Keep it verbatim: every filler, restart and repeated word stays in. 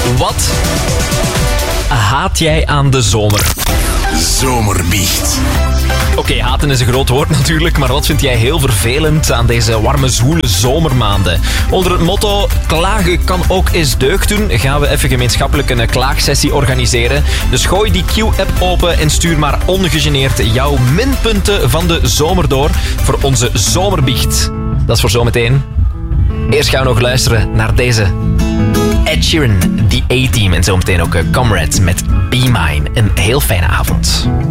Wat haat jij aan de zomer? Zomerbiecht. Oké, okay, haten is een groot woord natuurlijk, maar wat vind jij heel vervelend aan deze warme, zwoele zomermaanden? Onder het motto klagen kan ook eens deugd doen, gaan we even gemeenschappelijk een klaagsessie organiseren. Dus gooi die Q-app open en stuur maar ongegeneerd jouw minpunten van de zomer door voor onze zomerbiecht. Dat is voor zometeen. Eerst gaan we nog luisteren naar deze Ed Sheeran, The A-Team en zometeen ook Comrades met Be Mine. Een heel fijne avond.